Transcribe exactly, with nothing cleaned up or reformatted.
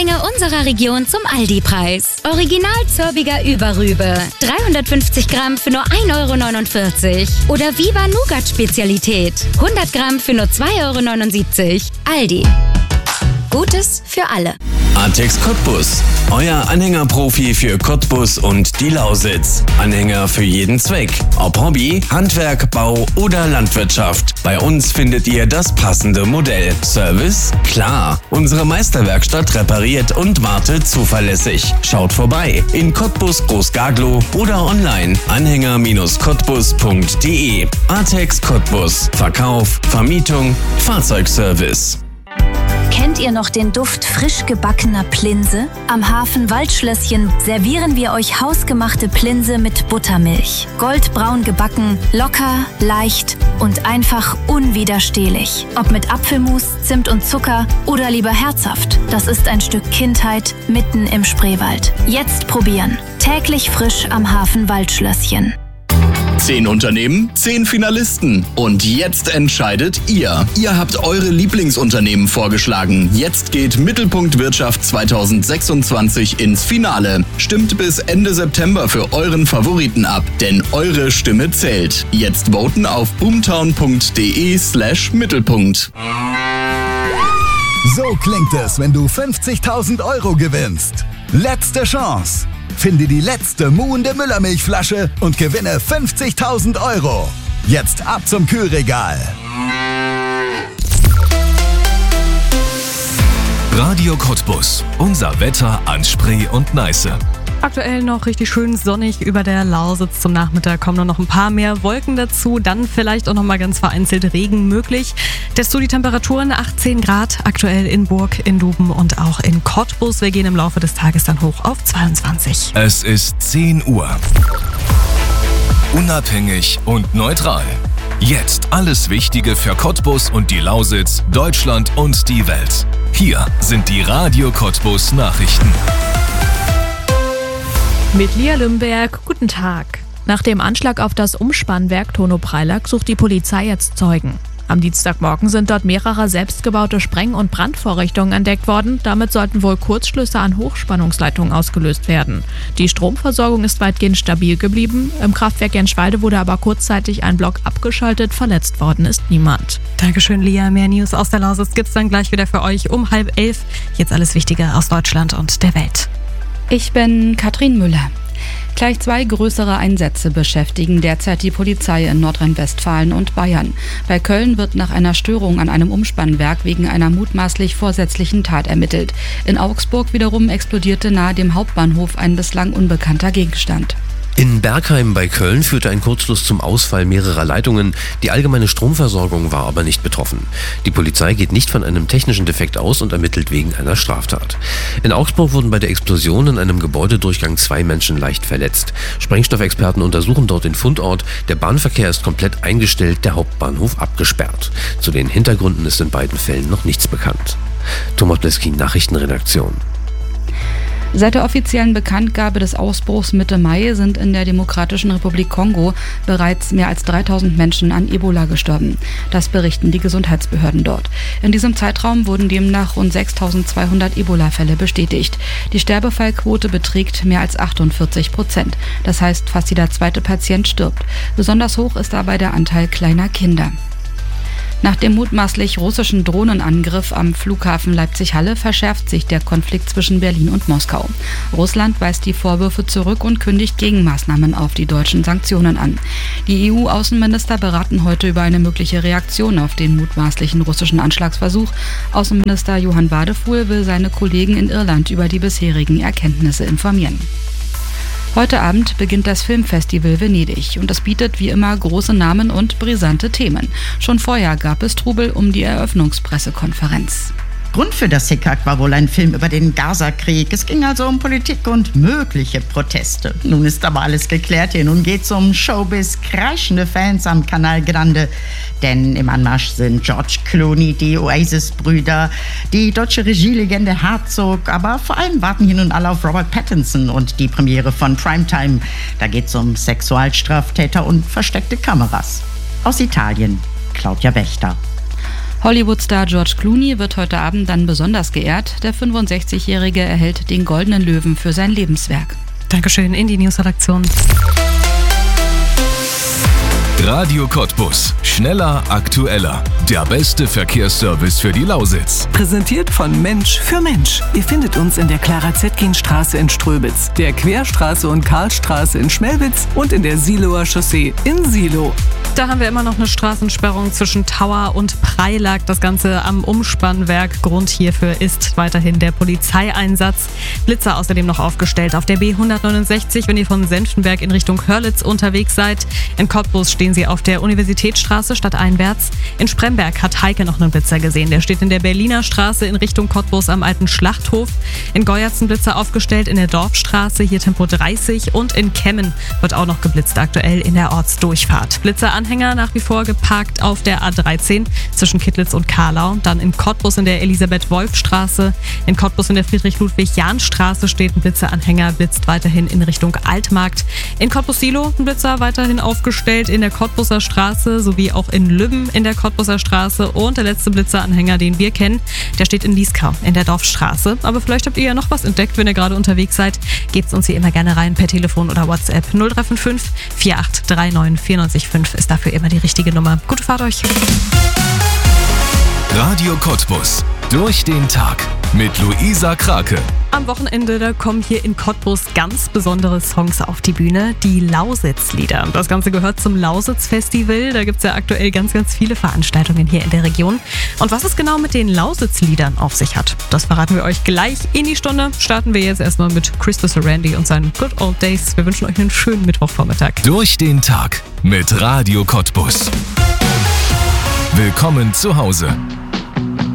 Lieblinge unserer Region zum Aldi-Preis. Original Zörbiger Überrübe. dreihundertfünfzig Gramm für nur ein Euro neunundvierzig. Oder Viva Nougat-Spezialität. hundert Gramm für nur zwei Euro neunundsiebzig. Aldi. Gutes für alle. Artex Cottbus, euer Anhängerprofi für Cottbus und die Lausitz. Anhänger für jeden Zweck. Ob Hobby, Handwerk, Bau oder Landwirtschaft. Bei uns findet ihr das passende Modell. Service? Klar. Unsere Meisterwerkstatt repariert und wartet zuverlässig. Schaut vorbei in Cottbus Großgaglow oder online anhänger Cottbus punkt de. Artex Cottbus. Verkauf, Vermietung, Fahrzeugservice. Kennt ihr noch den Duft frisch gebackener Plinse? Am Hafen Waldschlösschen servieren wir euch hausgemachte Plinse mit Buttermilch. Goldbraun gebacken, locker, leicht und einfach unwiderstehlich. Ob mit Apfelmus, Zimt und Zucker oder lieber herzhaft. Das ist ein Stück Kindheit mitten im Spreewald. Jetzt probieren. Täglich frisch am Hafen Waldschlösschen. Zehn Unternehmen, zehn Finalisten. Und jetzt entscheidet ihr. Ihr habt eure Lieblingsunternehmen vorgeschlagen. Jetzt geht Mittelpunkt Wirtschaft zweitausendsechsundzwanzig ins Finale. Stimmt bis Ende September für euren Favoriten ab, denn eure Stimme zählt. Jetzt voten auf boomtown punkt de slash Mittelpunkt. So klingt es, wenn du fünfzigtausend Euro gewinnst. Letzte Chance. Finde die letzte muhende Müllermilchflasche und gewinne fünfzigtausend Euro. Jetzt ab zum Kühlregal. Radio Cottbus. Unser Wetter an Spree und Neiße. Aktuell noch richtig schön sonnig über der Lausitz. Zum Nachmittag kommen noch ein paar mehr Wolken dazu. Dann vielleicht auch noch mal ganz vereinzelt Regen möglich. Dazu die Temperaturen achtzehn Grad aktuell in Burg, in Duben und auch in Cottbus. Wir gehen im Laufe des Tages dann hoch auf zweiundzwanzig. Es ist zehn Uhr. Unabhängig und neutral. Jetzt alles Wichtige für Cottbus und die Lausitz, Deutschland und die Welt. Hier sind die Radio Cottbus Nachrichten. Mit Lia Lümberg, guten Tag. Nach dem Anschlag auf das Umspannwerk Tono-Preilack sucht die Polizei jetzt Zeugen. Am Dienstagmorgen sind dort mehrere selbstgebaute Spreng- und Brandvorrichtungen entdeckt worden. Damit sollten wohl Kurzschlüsse an Hochspannungsleitungen ausgelöst werden. Die Stromversorgung ist weitgehend stabil geblieben. Im Kraftwerk Jenschwalde wurde aber kurzzeitig ein Block abgeschaltet. Verletzt worden ist niemand. Dankeschön, Lia. Mehr News aus der Lausitz gibt's dann gleich wieder für euch um halb elf. Jetzt alles Wichtige aus Deutschland und der Welt. Ich bin Katrin Müller. Gleich zwei größere Einsätze beschäftigen derzeit die Polizei in Nordrhein-Westfalen und Bayern. Bei Köln wird nach einer Störung an einem Umspannwerk wegen einer mutmaßlich vorsätzlichen Tat ermittelt. In Augsburg wiederum explodierte nahe dem Hauptbahnhof ein bislang unbekannter Gegenstand. In Bergheim bei Köln führte ein Kurzschluss zum Ausfall mehrerer Leitungen. Die allgemeine Stromversorgung war aber nicht betroffen. Die Polizei geht nicht von einem technischen Defekt aus und ermittelt wegen einer Straftat. In Augsburg wurden bei der Explosion in einem Gebäudedurchgang zwei Menschen leicht verletzt. Sprengstoffexperten untersuchen dort den Fundort. Der Bahnverkehr ist komplett eingestellt, der Hauptbahnhof abgesperrt. Zu den Hintergründen ist in beiden Fällen noch nichts bekannt. Thomas Bleski, Nachrichtenredaktion. Seit der offiziellen Bekanntgabe des Ausbruchs Mitte Mai sind in der Demokratischen Republik Kongo bereits mehr als dreitausend Menschen an Ebola gestorben. Das berichten die Gesundheitsbehörden dort. In diesem Zeitraum wurden demnach rund sechstausendzweihundert Ebola-Fälle bestätigt. Die Sterbefallquote beträgt mehr als achtundvierzig Prozent. Das heißt, fast jeder zweite Patient stirbt. Besonders hoch ist dabei der Anteil kleiner Kinder. Nach dem mutmaßlich russischen Drohnenangriff am Flughafen Leipzig-Halle verschärft sich der Konflikt zwischen Berlin und Moskau. Russland weist die Vorwürfe zurück und kündigt Gegenmaßnahmen auf die deutschen Sanktionen an. Die E U-Außenminister beraten heute über eine mögliche Reaktion auf den mutmaßlichen russischen Anschlagsversuch. Außenminister Johann Wadefuhl will seine Kollegen in Irland über die bisherigen Erkenntnisse informieren. Heute Abend beginnt das Filmfestival Venedig und es bietet wie immer große Namen und brisante Themen. Schon vorher gab es Trubel um die Eröffnungspressekonferenz. Grund für das Hickhack war wohl ein Film über den Gaza-Krieg. Es ging also um Politik und mögliche Proteste. Nun ist aber alles geklärt hier. Nun geht's um Showbiz, kreischende Fans am Canal Grande. Denn im Anmarsch sind George Clooney, die Oasis-Brüder, die deutsche Regielegende Herzog. Aber vor allem warten hier nun alle auf Robert Pattinson und die Premiere von Primetime. Da geht's um Sexualstraftäter und versteckte Kameras. Aus Italien, Claudia Wächter. Hollywood-Star George Clooney wird heute Abend dann besonders geehrt. Der fünfundsechzigjährige erhält den Goldenen Löwen für sein Lebenswerk. Dankeschön, in die News-Redaktion. Radio Cottbus. Schneller, aktueller. Der beste Verkehrsservice für die Lausitz. Präsentiert von Mensch für Mensch. Ihr findet uns in der Clara-Zetkin-Straße in Ströbitz, der Querstraße und Karlstraße in Schmelwitz und in der Siloer Chaussee in Silo. Da haben wir immer noch eine Straßensperrung zwischen Tauer und Preilack. Das Ganze am Umspannwerk. Grund hierfür ist weiterhin der Polizeieinsatz. Blitzer außerdem noch aufgestellt auf der B hundertneunundsechzig, wenn ihr von Senftenberg in Richtung Hörlitz unterwegs seid. In Cottbus stehen sie auf der Universitätsstraße stadteinwärts. In Spremberg hat Heike noch einen Blitzer gesehen. Der steht in der Berliner Straße in Richtung Cottbus am alten Schlachthof. In Geuerzen Blitzer aufgestellt in der Dorfstraße, hier Tempo dreißig. Und in Kemmen wird auch noch geblitzt, aktuell in der Ortsdurchfahrt. Blitzeranhänger nach wie vor geparkt auf der A dreizehn zwischen Kittlitz und Karlau. Dann in Cottbus in der Elisabeth-Wolf-Straße. In Cottbus in der Friedrich-Ludwig-Jahn-Straße steht ein Blitzeranhänger, blitzt weiterhin in Richtung Altmarkt. In Cottbus-Silo ein Blitzer weiterhin aufgestellt in der Cottbuser Straße sowie auch in Lübben in der Cottbuser Straße. Und der letzte Blitzeranhänger, den wir kennen, der steht in Lieskau in der Dorfstraße. Aber vielleicht habt ihr ja noch was entdeckt, wenn ihr gerade unterwegs seid. Gebt's uns hier immer gerne rein per Telefon oder WhatsApp. null drei fünf fünf vier acht drei neun vier neun fünf ist dafür immer die richtige Nummer. Gute Fahrt euch. Radio Cottbus. Durch den Tag mit Luisa Krake. Am Wochenende, da kommen hier in Cottbus ganz besondere Songs auf die Bühne, die Lausitz-Lieder. Das Ganze gehört zum Lausitz-Festival. Da gibt es ja aktuell ganz, ganz viele Veranstaltungen hier in der Region. Und was es genau mit den Lausitz-Liedern auf sich hat, das verraten wir euch gleich in die Stunde. Starten wir jetzt erstmal mit Christopher Randy und seinen Good Old Days. Wir wünschen euch einen schönen Mittwochvormittag. Durch den Tag mit Radio Cottbus. Willkommen zu Hause.